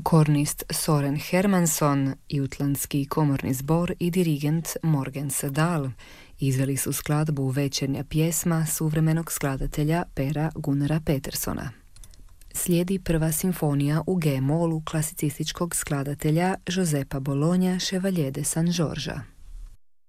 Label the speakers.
Speaker 1: Kornist Soren Hermansson, Jutlandski komorni zbor i dirigent Morgens Dahl izveli su skladbu Večernja pjesma suvremenog skladatelja Pera Gunnara Petersona. Slijedi prva simfonija u G-molu klasicističkog skladatelja Josepa Bologna Chevalier de Saint Georges.